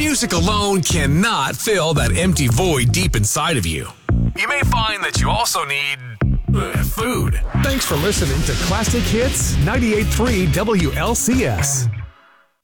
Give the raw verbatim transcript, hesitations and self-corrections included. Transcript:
music alone cannot fill that empty void deep inside of you. You may find that you also need uh, food. Thanks for listening to Classic Hits ninety-eight point three W L C S.